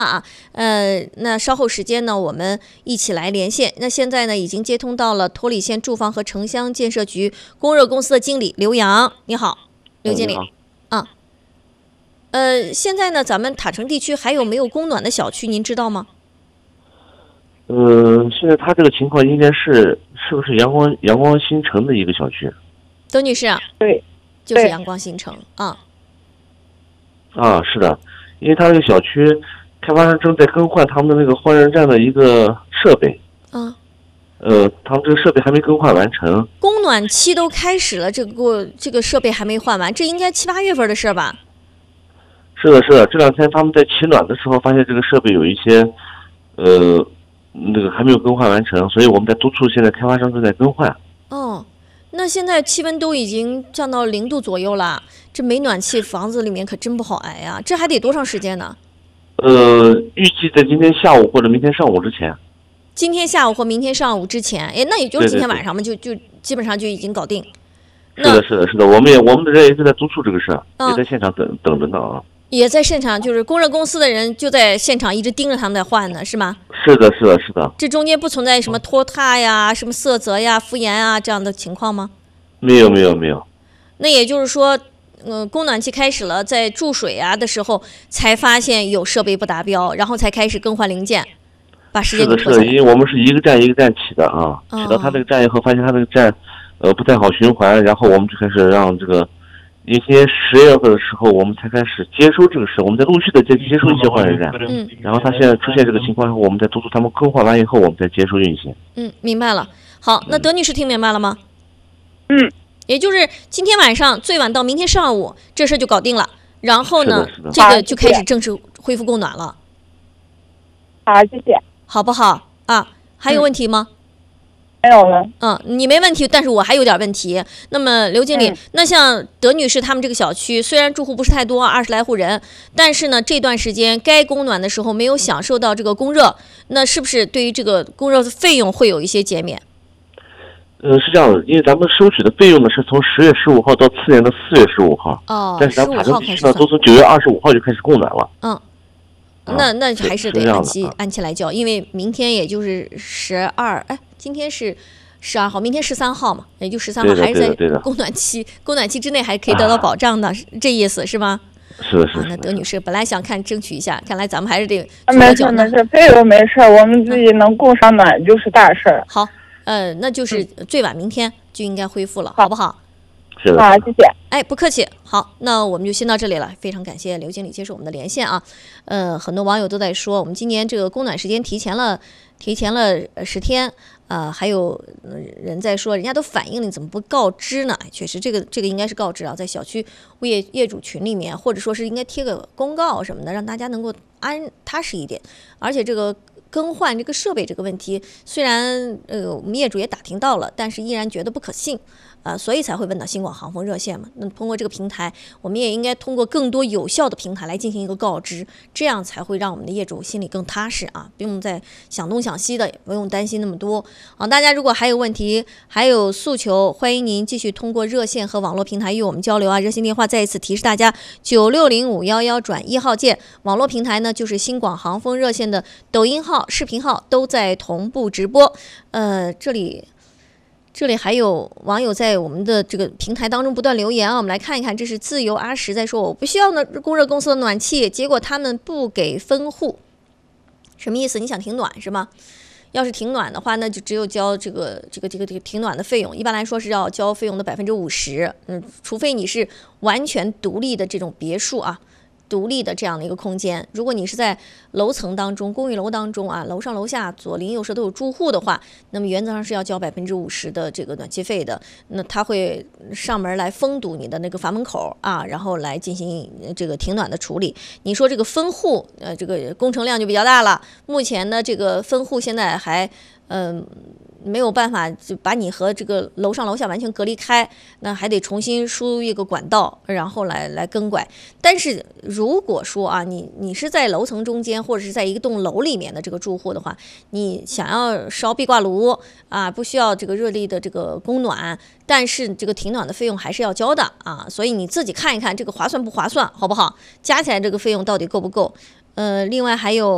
那稍后时间呢，我们一起来连线。那现在呢，已经接通到了托里县住房和城乡建设局供热公司的经理刘洋。你好，刘经理。现在呢，咱们塔城地区还有没有供暖的小区？您知道吗？ 现在他这个情况应该是不是阳光新城的一个小区？ 德女士啊， 对， 就是阳光新城啊。 是的，因为他这个小区开发商正在更换他们的那个换热站的一个设备。他们这个设备还没更换完成。 供暖期都开始了，这个设备还没换完，这应该7、8月份的事吧？ 是的，这两天他们在取暖的时候发现这个设备有一些那个还没有更换完成，所以我们在督促现在开发商正在更换。 那现在气温都已经降到0度左右了，这没暖气房子里面可真不好挨啊！这还得多长时间呢？ 预计在今天下午或者明天上午之前。 今天下午或明天上午之前，那也就是今天晚上嘛，就基本上就已经搞定。 是的，我们的人也是在督促这个事，也在现场等着呢啊。 也在现场，就是供热公司的人就在现场一直盯着他们在换呢，是吗？ 是的。 这中间不存在什么拖沓呀、什么色泽呀、敷衍啊这样的情况吗？ 没有。 那也就是说，供暖期开始了，在注水啊的时候才发现有设备不达标，然后才开始更换零件，把时间给拖下来。 因为我们是一个站一个站起的啊，起到他这个站以后，发现他这个站不太好循环，然后我们就开始让这个。因为今年10月份的时候，我们才开始接收这个事，我们在陆续的接收一些换热站。然后他现在出现这个情况后，我们在督促他们更换完以后，我们再接收运行。 明白了。好，那德女士听明白了吗？也就是今天晚上最晚到明天上午，这事就搞定了。然后呢，这个就开始正式恢复供暖了。 好，谢谢。 好不好啊？还有问题吗？ 没有了。 你没问题，但是我还有点问题。那么刘经理，那像德女士他们这个小区，虽然住户不是太多，20来户人，但是呢，这段时间该供暖的时候没有享受到这个供热，那是不是对于这个供热的费用会有一些减免？ 是这样的，因为咱们收取的费用呢是从10月15号到次年的4月15号。但是咱们塔城地区呢都从9月25号就开始供暖了。 那还是得按期来交，因为明天也就是12，今天是12号，明天13号嘛，也就13号还是在供暖期之内还可以得到保障的，这意思是吗？ 是。 那德女士本来想争取一下，看来咱们还是得没事，费用没事，我们自己能供上暖就是大事儿。 好，那就是最晚明天就应该恢复了，好不好？ 好，谢谢。 不客气。好，那我们就先到这里了。非常感谢刘经理接受我们的连线啊。很多网友都在说，我们今年这个供暖时间提前了10天。还有人在说，人家都反映了，你怎么不告知呢？确实，这个应该是告知啊，在小区物业业主群里面，或者说是应该贴个公告什么的，让大家能够踏实一点。而且这个更换这个设备这个问题，虽然我们业主也打听到了，但是依然觉得不可信。所以才会问到新广航风热线嘛。那通过这个平台，我们也应该通过更多有效的平台来进行一个告知，这样才会让我们的业主心里更踏实啊，不用再想东想西的，也不用担心那么多。大家如果还有问题，还有诉求，欢迎您继续通过热线和网络平台与我们交流啊。热线电话再一次提示大家：960511转1号键。网络平台呢，就是新广航风热线的抖音号、视频号都在同步直播。这里还有网友在我们的这个平台当中不断留言啊，我们来看一看，这是自由阿石在说，我不需要供热公司的暖气，结果他们不给分户，什么意思？你想停暖是吗？要是停暖的话，那就只有交这个停暖的费用，一般来说是要交费用的50%，除非你是完全独立的这种别墅啊。独立的这样的一个空间，如果你是在楼层当中、公寓楼当中啊，楼上楼下左邻右舍都有住户的话，那么原则上是要交50%的这个暖气费的。那他会上门来封堵你的那个阀门口啊，然后来进行这个停暖的处理。你说这个分户，这个工程量就比较大了。目前呢，这个分户现在还没有办法就把你和这个楼上楼下完全隔离开，那还得重新输入一个管道，然后来更改。但是如果说啊，你是在楼层中间或者是在一栋楼里面的这个住户的话，你想要烧壁挂炉啊，不需要这个热力的这个供暖，但是这个停暖的费用还是要交的啊，所以你自己看一看这个划算不划算，好不好？加起来这个费用到底够不够？另外还有。